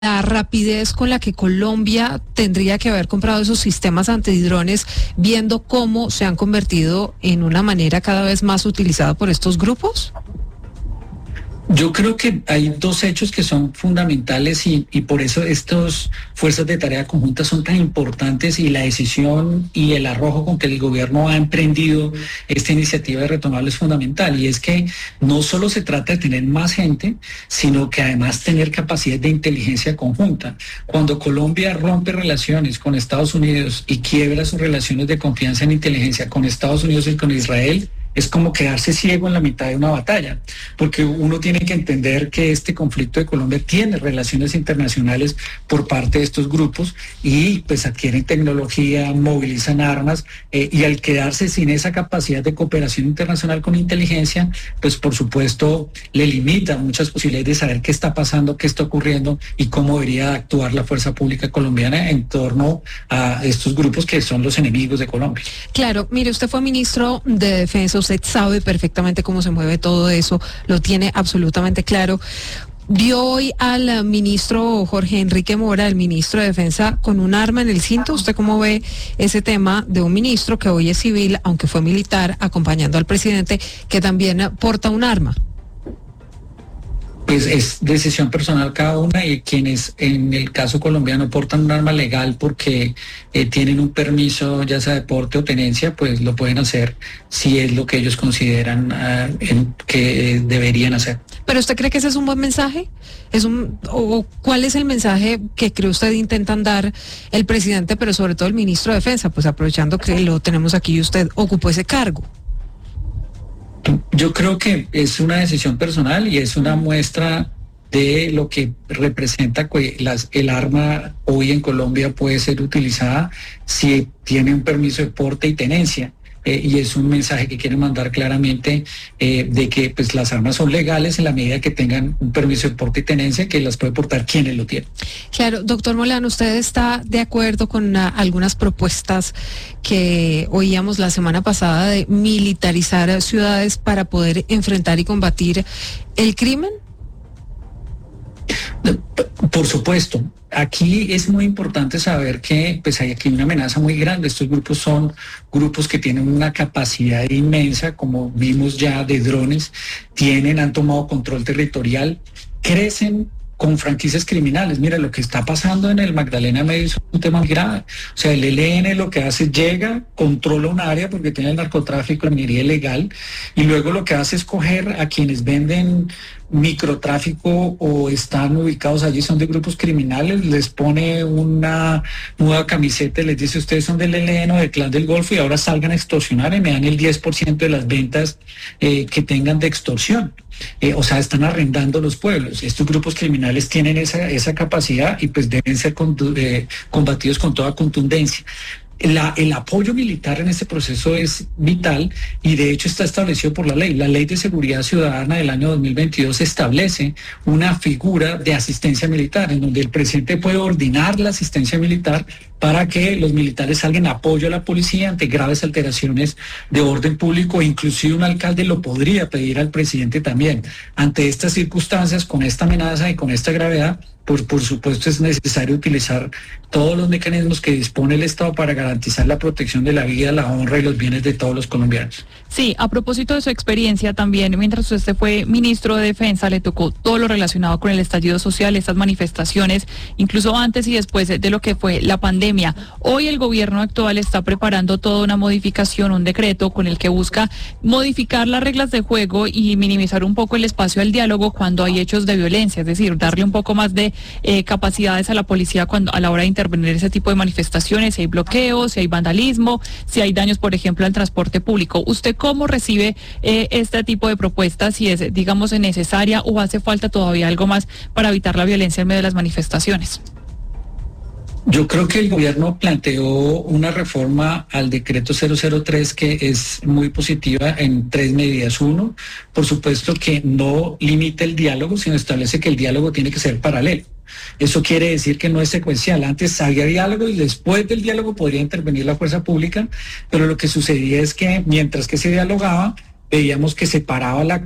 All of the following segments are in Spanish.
la rapidez con la que Colombia tendría que haber comprado esos sistemas antidrones, viendo cómo se han convertido en una manera cada vez más utilizada por estos grupos? Yo creo que hay dos hechos que son fundamentales y por eso estas fuerzas de tarea conjunta son tan importantes, y la decisión y el arrojo con que el gobierno ha emprendido esta iniciativa de retomable es fundamental, y es que no solo se trata de tener más gente, sino que además tener capacidad de inteligencia conjunta. Cuando Colombia rompe relaciones con Estados Unidos y quiebra sus relaciones de confianza en inteligencia con Estados Unidos y con Israel, es como quedarse ciego en la mitad de una batalla, porque uno tiene que entender que este conflicto de Colombia tiene relaciones internacionales por parte de estos grupos, y pues adquieren tecnología, movilizan armas, y al quedarse sin esa capacidad de cooperación internacional con inteligencia, pues por supuesto le limita muchas posibilidades de saber qué está pasando, qué está ocurriendo y cómo debería actuar la fuerza pública colombiana en torno a estos grupos que son los enemigos de Colombia. Claro, mire, usted fue ministro de Defensa, usted sabe perfectamente cómo se mueve todo eso, lo tiene absolutamente claro. Vio hoy al ministro Jorge Enrique Mora, el ministro de Defensa, con un arma en el cinto. ¿Usted cómo ve ese tema de un ministro que hoy es civil, aunque fue militar, acompañando al presidente, que también porta un arma? Pues es decisión personal cada una, y quienes en el caso colombiano portan un arma legal porque tienen un permiso, ya sea de porte o tenencia, pues lo pueden hacer si es lo que ellos consideran que deberían hacer. ¿Pero usted cree que ese es un buen mensaje? ¿O cuál es el mensaje que cree usted intentan dar el presidente, pero sobre todo el ministro de Defensa, pues aprovechando que lo tenemos aquí y usted ocupó ese cargo? Yo creo que es una decisión personal y es una muestra de lo que representa que el arma hoy en Colombia puede ser utilizada si tiene un permiso de porte y tenencia. Y es un mensaje que quieren mandar claramente, de que pues las armas son legales en la medida que tengan un permiso de porte y tenencia, que las puede portar quienes lo tienen. Claro, doctor Molano, ¿usted está de acuerdo con algunas propuestas que oíamos la semana pasada de militarizar ciudades para poder enfrentar y combatir el crimen? Por supuesto. Aquí es muy importante saber que pues hay aquí una amenaza muy grande. Estos grupos son grupos que tienen una capacidad inmensa, como vimos ya, de drones, han tomado control territorial, crecen con franquicias criminales. Mira, lo que está pasando en el Magdalena Medio es un tema muy grave. O sea, el ELN lo que hace es llega, controla un área porque tiene el narcotráfico, la minería ilegal, y luego lo que hace es coger a quienes venden microtráfico o están ubicados allí, son de grupos criminales, les pone una nueva camiseta y les dice: ustedes son del ELN o del Clan del Golfo y ahora salgan a extorsionar y me dan el 10% de las ventas que tengan de extorsión. O sea, están arrendando los pueblos. Estos grupos criminales tienen esa capacidad y pues deben ser combatidos con toda contundencia. El apoyo militar en este proceso es vital, y de hecho está establecido por la ley. La Ley de Seguridad Ciudadana del año 2022 establece una figura de asistencia militar, en donde el presidente puede ordenar la asistencia militar para que los militares salgan a apoyo a la policía ante graves alteraciones de orden público. Inclusive un alcalde lo podría pedir al presidente también. Ante estas circunstancias, con esta amenaza y con esta gravedad, pues por supuesto es necesario utilizar todos los mecanismos que dispone el Estado para garantizar la protección de la vida, la honra y los bienes de todos los colombianos. Sí, a propósito de su experiencia también, mientras usted fue ministro de Defensa, le tocó todo lo relacionado con el estallido social, estas manifestaciones, incluso antes y después de lo que fue la pandemia. Hoy el gobierno actual está preparando toda una modificación, un decreto con el que busca modificar las reglas de juego y minimizar un poco el espacio al diálogo cuando hay hechos de violencia, es decir, darle un poco más de capacidades a la policía a la hora de intervenir ese tipo de manifestaciones, si hay bloqueos, si hay vandalismo, si hay daños, por ejemplo, al transporte público. ¿Usted cómo recibe este tipo de propuestas? Si es, digamos, necesaria o hace falta todavía algo más para evitar la violencia en medio de las manifestaciones. Yo creo que el gobierno planteó una reforma al decreto 003 que es muy positiva en 3 medidas. Uno, por supuesto que no limita el diálogo, sino establece que el diálogo tiene que ser paralelo. Eso quiere decir que no es secuencial. Antes había diálogo y después del diálogo podría intervenir la fuerza pública, pero lo que sucedía es que mientras que se dialogaba, veíamos que se paraba la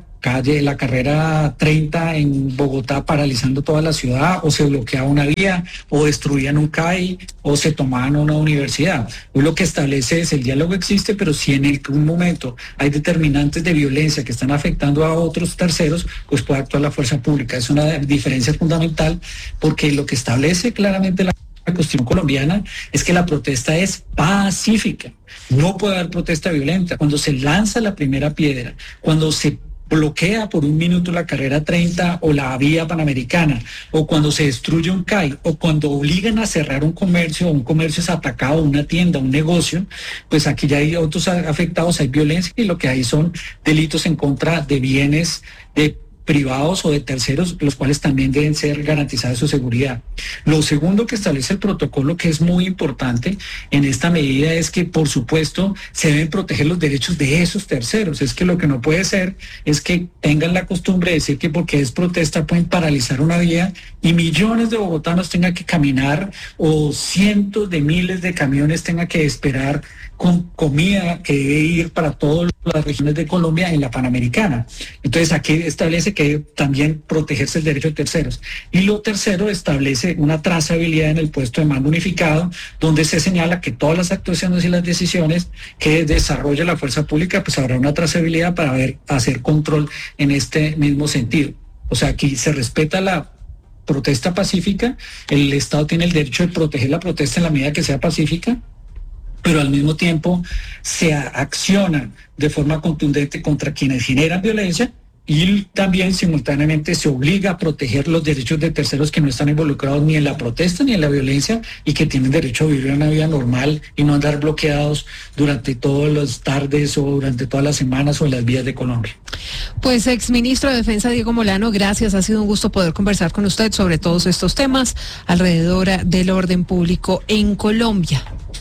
carrera 30 en Bogotá, paralizando toda la ciudad, o se bloqueaba una vía, o destruían un CAI, o se tomaban una universidad. Hoy lo que establece es: el diálogo existe, pero si en algún momento hay determinantes de violencia que están afectando a otros terceros, pues puede actuar la fuerza pública. Es una diferencia fundamental, porque lo que establece claramente la Constitución colombiana es que la protesta es pacífica. No puede haber protesta violenta. Cuando se lanza la primera piedra, cuando se bloquea por un minuto la carrera 30 o la vía panamericana, o cuando se destruye un CAI, o cuando obligan a cerrar un comercio es atacado, una tienda, un negocio, pues aquí ya hay otros afectados, hay violencia, y lo que hay son delitos en contra de bienes de privados o de terceros, los cuales también deben ser garantizadas su seguridad. Lo segundo que establece el protocolo, que es muy importante en esta medida, es que, por supuesto, se deben proteger los derechos de esos terceros. Es que lo que no puede ser es que tengan la costumbre de decir que porque es protesta pueden paralizar una vía y millones de bogotanos tengan que caminar, o cientos de miles de camiones tengan que esperar con comida que debe ir para todas las regiones de Colombia en la Panamericana. Entonces aquí establece que debe también protegerse el derecho de terceros. Y lo tercero, establece una trazabilidad en el puesto de mando unificado, donde se señala que todas las actuaciones y las decisiones que desarrolla la fuerza pública, pues habrá una trazabilidad para hacer control en este mismo sentido. O sea, aquí se respeta la protesta pacífica, el Estado tiene el derecho de proteger la protesta en la medida que sea pacífica, pero al mismo tiempo se acciona de forma contundente contra quienes generan violencia, y también simultáneamente se obliga a proteger los derechos de terceros que no están involucrados ni en la protesta ni en la violencia, y que tienen derecho a vivir una vida normal y no andar bloqueados durante todas las tardes o durante todas las semanas o en las vías de Colombia. Pues, exministro de Defensa Diego Molano, gracias. Ha sido un gusto poder conversar con usted sobre todos estos temas alrededor del orden público en Colombia.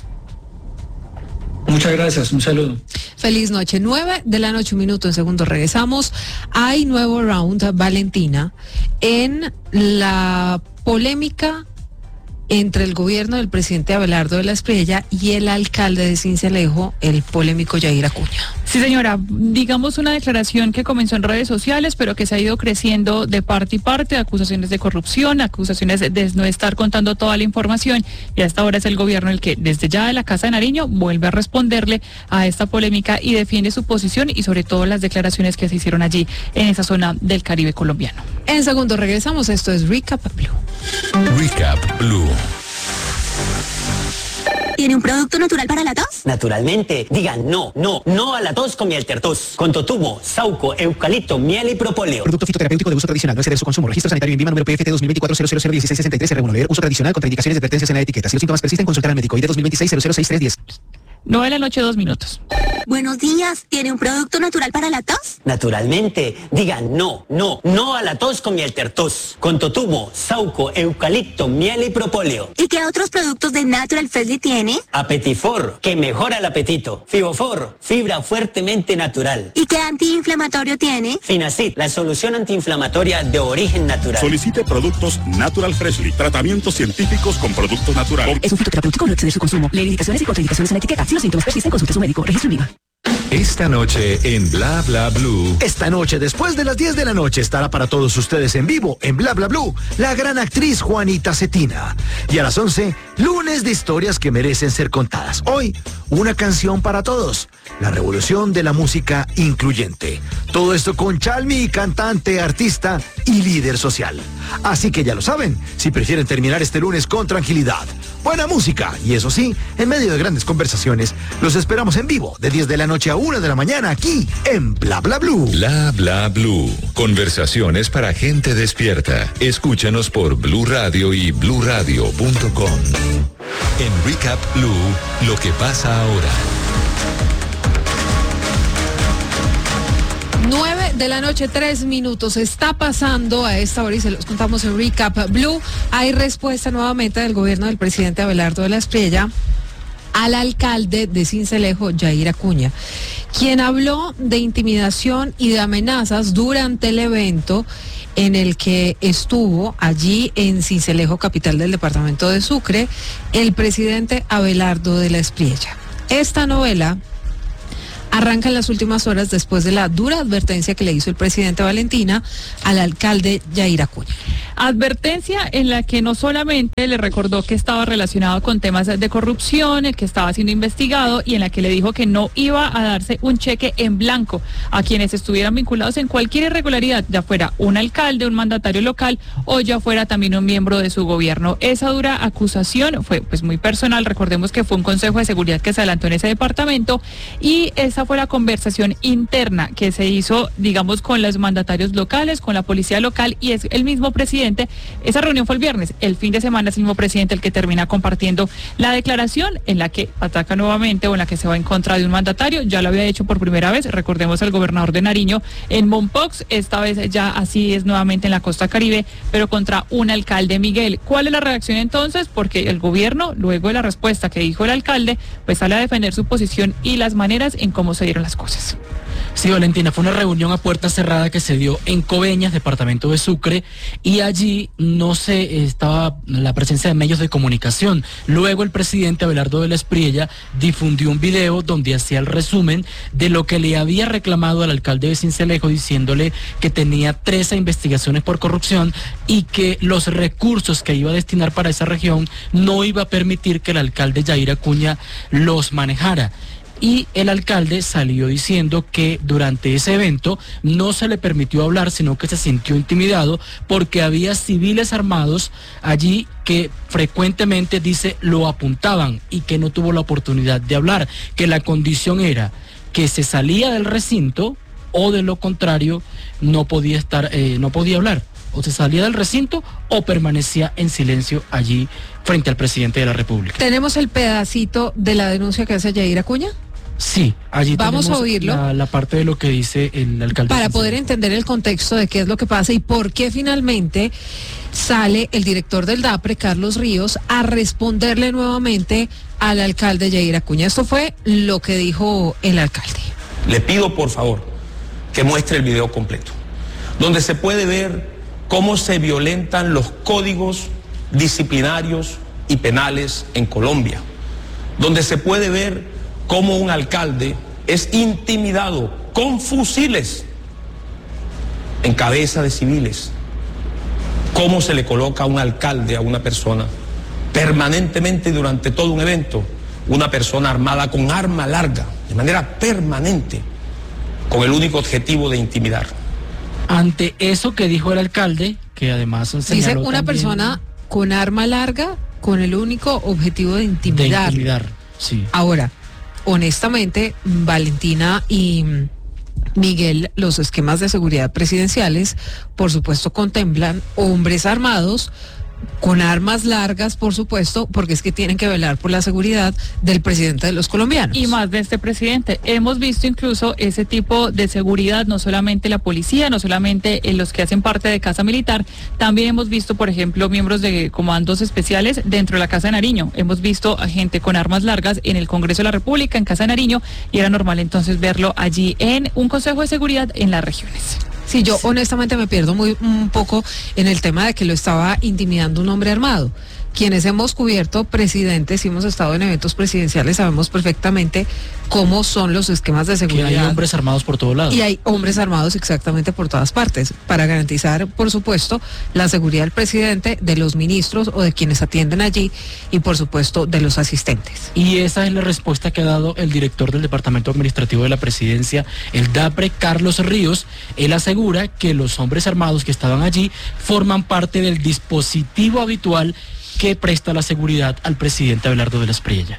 Muchas gracias, un saludo. Feliz noche. 9:00 PM, en segundo regresamos. Hay nuevo round, Valentina, en la polémica entre el gobierno del presidente Abelardo de la Espriella y el alcalde de Sincelejo, el polémico Yair Acuña. Sí, señora, digamos una declaración que comenzó en redes sociales, pero que se ha ido creciendo de parte y parte, acusaciones de corrupción, acusaciones de no estar contando toda la información, y hasta ahora es el gobierno el que desde ya de la Casa de Nariño vuelve a responderle a esta polémica y defiende su posición y sobre todo las declaraciones que se hicieron allí en esa zona del Caribe colombiano. En segundo regresamos, esto es Recap Blue. Recap Blue. ¿Tiene un producto natural para la tos? Naturalmente. Digan no a la tos con miel tertos. Con totumo, sauco, eucalipto, miel y propóleo. Producto fitoterapéutico de uso tradicional. No exceder su consumo. Registro sanitario INVIMA número PFT 2024-001663 R1. Uso tradicional con indicaciones y advertencias en la etiqueta. Si los síntomas persisten, consultar al médico. ID 2026-006310. 9:00 PM. Buenos días. ¿Tiene un producto natural para la tos? Naturalmente. Digan no a la tos con miel tertos. Con totumo, sauco, eucalipto, miel y propóleo. ¿Y qué otros productos de Natural Freshly tiene? Apetifor, que mejora el apetito. Fibofor, fibra fuertemente natural. ¿Y qué antiinflamatorio tiene? Finacid, la solución antiinflamatoria de origen natural. Solicite productos Natural Freshly. Tratamientos científicos con productos naturales. Es un fitoterapéutico, no exceder su consumo. Lee indicaciones y contraindicaciones en la etiqueta. Si los síntomas persisten, consulte a su médico. Registro INVIMA. Esta noche en Bla Bla Blue. Esta noche, después de las 10 de la noche, estará para todos ustedes en vivo, en Bla Bla Blue, la gran actriz Juanita Cetina. Y a las 11, lunes de historias que merecen ser contadas. Hoy, una canción para todos. La revolución de la música incluyente. Todo esto con Chalmi, cantante, artista y líder social. Así que ya lo saben, si prefieren terminar este lunes con tranquilidad, buena música y eso sí, en medio de grandes conversaciones, los esperamos en vivo de 10 de la noche a 1 de la mañana aquí en Bla Bla Blue. Bla Bla Blue. Conversaciones para gente despierta. Escúchanos por Blue Radio y bluradio.com. En Recap Blue, lo que pasa ahora. 9:00 PM. Está pasando a esta hora y se los contamos en Recap Blue. Hay respuesta nuevamente del gobierno del presidente Abelardo de la Espriella al alcalde de Sincelejo, Yair Acuña, quien habló de intimidación y de amenazas durante el evento en el que estuvo allí en Sincelejo, capital del departamento de Sucre, el presidente Abelardo de la Espriella. Esta novela arranca en las últimas horas después de la dura advertencia que le hizo el presidente Valentina al alcalde Yair Acuña. Advertencia en la que no solamente le recordó que estaba relacionado con temas de corrupción, que estaba siendo investigado, y en la que le dijo que no iba a darse un cheque en blanco a quienes estuvieran vinculados en cualquier irregularidad, ya fuera un alcalde, un mandatario local o ya fuera también un miembro de su gobierno. Esa dura acusación fue pues muy personal. Recordemos que fue un consejo de seguridad que se adelantó en ese departamento, y esa fue la conversación interna que se hizo, digamos, con los mandatarios locales, con la policía local, y es el mismo presidente. Esa reunión fue el viernes. El fin de semana es el mismo presidente el que termina compartiendo la declaración en la que ataca nuevamente o en la que se va en contra de un mandatario. Ya lo había hecho por primera vez, recordemos, el gobernador de Nariño en Mompox. Esta vez ya así es nuevamente en la costa Caribe, pero contra un alcalde, Miguel. ¿Cuál es la reacción entonces? Porque el gobierno, luego de la respuesta que dijo el alcalde, pues sale a defender su posición y las maneras en cómo se dieron las cosas. Sí, Valentina, fue una reunión a puerta cerrada que se dio en Coveñas, departamento de Sucre, y allí no se estaba la presencia de medios de comunicación. Luego el presidente Abelardo de la Espriella difundió un video donde hacía el resumen de lo que le había reclamado al alcalde de Sincelejo, diciéndole que tenía 13 investigaciones por corrupción y que los recursos que iba a destinar para esa región no iba a permitir que el alcalde Yair Acuña los manejara. Y el alcalde salió diciendo que durante ese evento no se le permitió hablar, sino que se sintió intimidado porque había civiles armados allí que frecuentemente, dice, lo apuntaban y que no tuvo la oportunidad de hablar, que la condición era que se salía del recinto o de lo contrario no podía hablar. O se salía del recinto o permanecía en silencio allí frente al presidente de la República. ¿Tenemos el pedacito de la denuncia que hace Yair Acuña? Sí, allí vamos tenemos a oírlo la parte de lo que dice el alcalde. Para poder entender el contexto de qué es lo que pasa y por qué finalmente sale el director del DAPRE, Carlos Ríos, a responderle nuevamente al alcalde Yair Acuña. Esto fue lo que dijo el alcalde. Le pido por favor que muestre el video completo, donde se puede ver cómo se violentan los códigos disciplinarios y penales en Colombia, donde se puede ver cómo un alcalde es intimidado con fusiles en cabeza de civiles, cómo se le coloca a un alcalde, a una persona, permanentemente durante todo un evento, una persona armada con arma larga, de manera permanente, con el único objetivo de intimidar. Ante eso que dijo el alcalde, que además señaló dice una también, persona con arma larga con el único objetivo de intimidar. Sí. Ahora, honestamente, Valentina y Miguel, los esquemas de seguridad presidenciales, por supuesto, contemplan hombres armados con armas largas, por supuesto, porque es que tienen que velar por la seguridad del presidente de los colombianos. Y más de este presidente. Hemos visto incluso ese tipo de seguridad, no solamente la policía, no solamente en los que hacen parte de Casa Militar, también hemos visto, por ejemplo, miembros de comandos especiales dentro de la Casa de Nariño. Hemos visto a gente con armas largas en el Congreso de la República, en Casa de Nariño, y era normal entonces verlo allí en un Consejo de Seguridad en las regiones. Sí, yo honestamente me pierdo un poco en el tema de que lo estaba intimidando un hombre armado. Quienes hemos cubierto presidentes y hemos estado en eventos presidenciales sabemos perfectamente cómo son los esquemas de seguridad. Que hay hombres armados por todos lados. Y hay hombres armados exactamente por todas partes, para garantizar, por supuesto, la seguridad del presidente, de los ministros o de quienes atienden allí y, por supuesto, de los asistentes. Y esa es la respuesta que ha dado el director del Departamento Administrativo de la Presidencia, el DAPRE, Carlos Ríos. Él asegura que los hombres armados que estaban allí forman parte del dispositivo habitual que presta la seguridad al presidente Abelardo de la Espriella.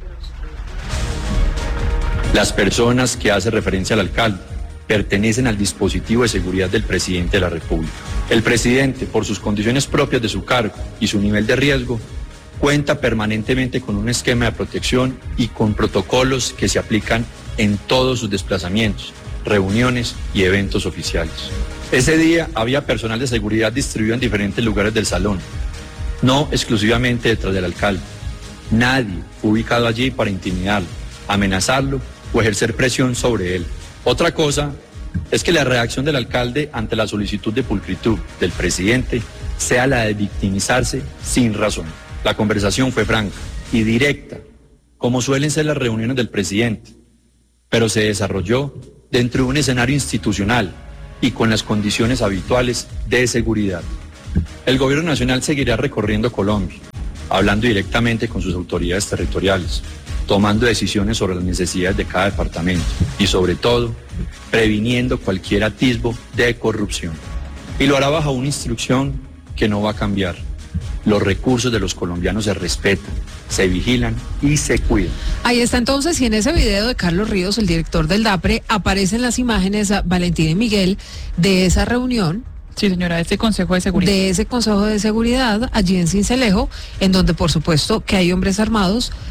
Las personas que hace referencia al alcalde pertenecen al dispositivo de seguridad del presidente de la República. El presidente, por sus condiciones propias de su cargo y su nivel de riesgo, cuenta permanentemente con un esquema de protección y con protocolos que se aplican en todos sus desplazamientos, reuniones y eventos oficiales. Ese día había personal de seguridad distribuido en diferentes lugares del salón, no exclusivamente detrás del alcalde. Nadie fue ubicado allí para intimidarlo, amenazarlo o ejercer presión sobre él. Otra cosa es que la reacción del alcalde ante la solicitud de pulcritud del presidente sea la de victimizarse sin razón. La conversación fue franca y directa, como suelen ser las reuniones del presidente. pero se desarrolló dentro de un escenario institucional y con las condiciones habituales de seguridad. El Gobierno Nacional seguirá recorriendo Colombia, hablando directamente con sus autoridades territoriales, tomando decisiones sobre las necesidades de cada departamento y, sobre todo, previniendo cualquier atisbo de corrupción. Y lo hará bajo una instrucción que no va a cambiar. Los recursos de los colombianos se respetan, se vigilan y se cuidan. Ahí está entonces, y en ese video de Carlos Ríos, el director del DAPRE, aparecen las imágenes a Valentín y Miguel de esa reunión. Sí, señora, de ese Consejo de Seguridad. De ese Consejo de Seguridad allí en Sincelejo, en donde por supuesto que hay hombres armados